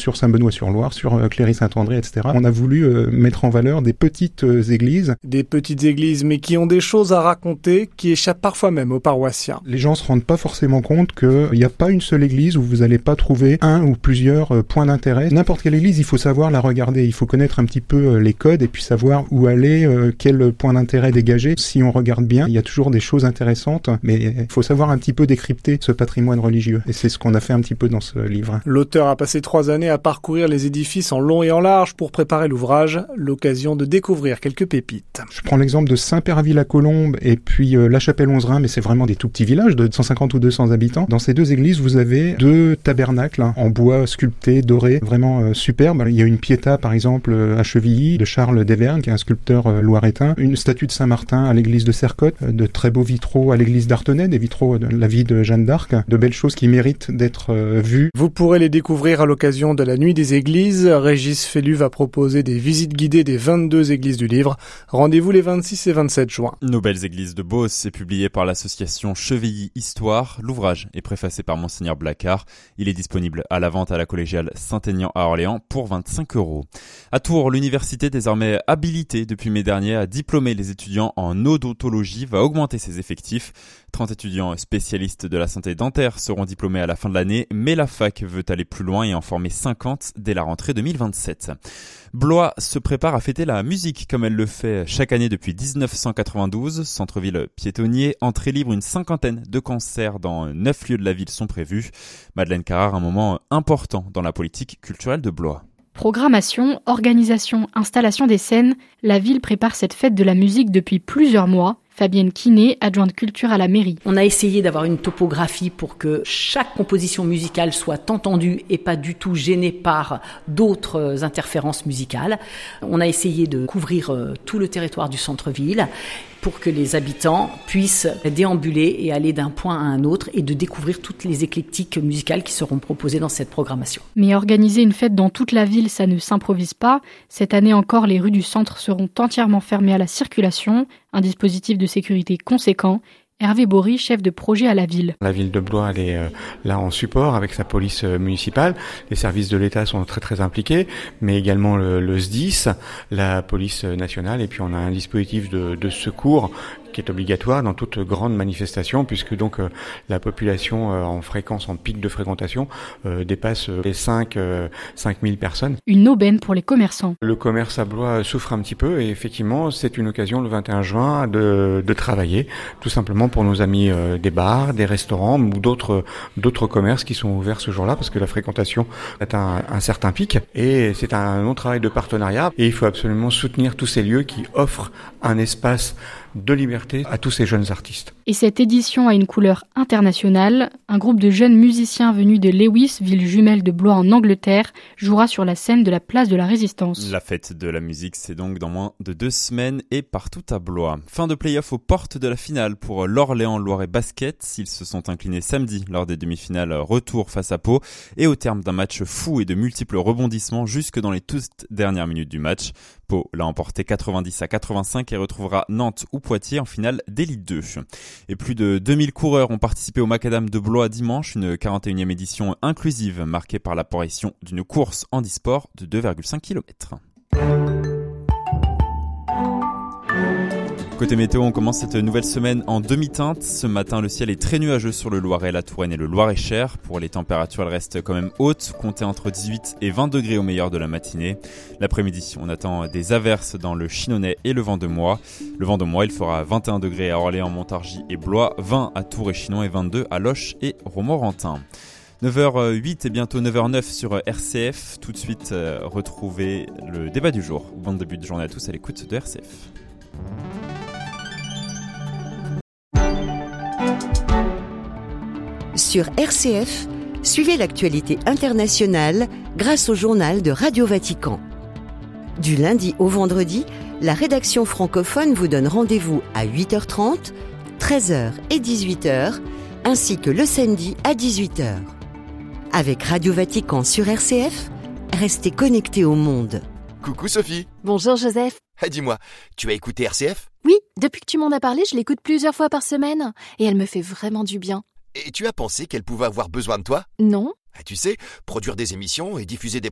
sur Saint-Benoît-sur-Loire, sur Cléry-Saint-André, etc. On a voulu mettre en valeur des petites églises. Des petites églises, mais qui ont des choses à raconter, qui échappent parfois même aux paroissiens. Les gens se rendent pas forcément compte qu'il n'y a pas une seule église où vous n'allez pas trouver un ou plusieurs points d'intérêt. N'importe quelle église, il faut savoir la regarder, il faut connaître un petit peu les codes et puis savoir où aller, quel point d'intérêt dégager. Si on regarde bien, il y a toujours des choses intéressantes, mais il faut savoir un petit peu décrypter ce patrimoine religieux. Et c'est ce qu'on a fait un petit peu dans ce livre. L'auteur a passé 3 années à parcourir les édifices en long et en large pour préparer l'ouvrage, l'occasion de découvrir quelques pépites. Je prends l'exemple de Saint-Père-à-Ville-à-Colombe et puis La Chapelle-Onze-Rhin, mais c'est vraiment des tout petits villages de 150 ou 200 habitants. Dans ces 2 églises, vous avez 2 tabernacles en bois sculpté, doré, vraiment superbe. Il y a une Pietà, par exemple, à Chevilly, de Charles Deverne, qui est un sculpteur loiretain. Une statue de Saint-Martin à l'église de Sercotte, de très beaux vitraux à l'église d'Artenay, des vitraux de la vie de Jeanne d'Arc, de belles choses qui méritent d'être vues. Vous pourrez les découvrir à l'occasion de la Nuit des Églises. Régis Félu va proposer des visites guidées des 22 églises du livre. Rendez-vous les 26 et 27 juin. Nos belles églises de Beauce est publié par l'association Chevilly Histoire. L'ouvrage est préfacé par Monseigneur Blacard. Il est disponible à la vente à la collégiale Saint-Aignan à Orléans pour 25 €. À Tours, l'université désormais habilitée depuis mai dernier à diplômer les étudiants en odontologie va augmenter ses effectifs. 30 étudiants spécialistes de la santé dentaire seront diplômés à la fin de l'année, mais la fac veut aller plus loin et en former 50 dès la rentrée 2027. Blois se prépare à fêter la musique comme elle le fait chaque année depuis 1992. Centre-ville piétonnier, entrée libre, une 50aine de concerts dans 9 lieux de la ville sont prévus. Madeleine Carrard, un moment important dans la politique culturelle de Blois. Programmation, organisation, installation des scènes, la ville prépare cette fête de la musique depuis plusieurs mois. Fabienne Quinet, adjointe culture à la mairie. On a essayé d'avoir une topographie pour que chaque composition musicale soit entendue et pas du tout gênée par d'autres interférences musicales. On a essayé de couvrir tout le territoire du centre-ville pour que les habitants puissent déambuler et aller d'un point à un autre et de découvrir toutes les éclectiques musicales qui seront proposées dans cette programmation. Mais organiser une fête dans toute la ville, ça ne s'improvise pas. Cette année encore, les rues du centre seront entièrement fermées à la circulation, un dispositif de sécurité conséquent. Hervé Bory, chef de projet à la ville. La ville de Blois, elle est là en support avec sa police municipale. Les services de l'État sont très très impliqués, mais également le SDIS, la police nationale, et puis on a un dispositif de secours qui est obligatoire dans toute grande manifestation, puisque donc la population en fréquence, en pic de fréquentation, dépasse les 5000 personnes. Une aubaine pour les commerçants. Le commerce à Blois souffre un petit peu, et effectivement, c'est une occasion le 21 juin de travailler, tout simplement pour nos amis des bars, des restaurants ou d'autres commerces qui sont ouverts ce jour-là, parce que la fréquentation atteint un certain pic, et c'est un long travail de partenariat, et il faut absolument soutenir tous ces lieux qui offrent un espace de liberté à tous ces jeunes artistes. Et cette édition a une couleur internationale. Un groupe de jeunes musiciens venus de Lewis, ville jumelle de Blois en Angleterre, jouera sur la scène de la place de la Résistance. La fête de la musique, c'est donc dans moins de 2 semaines et partout à Blois. Fin de play-off aux portes de la finale pour l'Orléans Loiret Basket. Ils se sont inclinés samedi lors des demi-finales retour face à Pau et au terme d'un match fou et de multiples rebondissements jusque dans les toutes dernières minutes du match. Pau l'a emporté 90-85 et retrouvera Nantes ou Poitiers en finale d'Élite 2. Et plus de 2000 coureurs ont participé au Macadam de Blois dimanche, une 41e édition inclusive marquée par l'apparition d'une course handisport de 2,5 km. Côté météo, on commence cette nouvelle semaine en demi-teinte. Ce matin, le ciel est très nuageux sur le Loiret, la Touraine et le Loir-et-Cher. Pour les températures, elles restent quand même hautes, comptez entre 18 et 20 degrés au meilleur de la matinée. L'après-midi, on attend des averses dans le Chinonnais et le Vent-de-Mois. Le Vent-de-Mois, il fera 21 degrés à Orléans, Montargis et Blois, 20 à Tours et Chinon et 22 à Loches et Romorantin. 9h08 et bientôt 9h09 sur RCF. Tout de suite, retrouvez le débat du jour. Bon début de journée à tous à l'écoute de RCF. Sur RCF, suivez l'actualité internationale grâce au journal de Radio Vatican. Du lundi au vendredi, la rédaction francophone vous donne rendez-vous à 8h30, 13h et 18h, ainsi que le samedi à 18h. Avec Radio Vatican sur RCF, restez connectés au monde. Coucou Sophie. Bonjour Joseph. Dis-moi, tu as écouté RCF ? Oui, depuis que tu m'en as parlé, je l'écoute plusieurs fois par semaine. Et elle me fait vraiment du bien. Et tu as pensé qu'elle pouvait avoir besoin de toi ? Non. Tu sais, produire des émissions et diffuser des